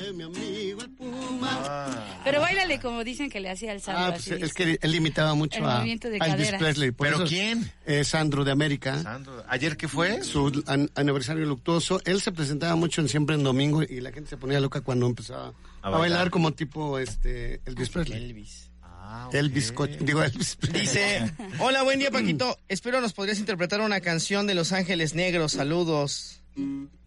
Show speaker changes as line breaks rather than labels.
de mi amigo el Puma.
Pero báilale como dicen que le hacía al Sandro.
Pues es que él imitaba mucho a Elvis Presley.
¿Pero quién?
Sandro de América.
Sandro. ¿Ayer qué fue?
Su aniversario luctuoso. Él se presentaba mucho en Siempre en Domingo y la gente se ponía loca cuando empezaba a bailar como tipo Elvis Presley.
Elvis.
Okay. Elvis Presley.
Dice, hola, buen día, Paquito. Espero nos podrías interpretar una canción de Los Ángeles Negros. Saludos.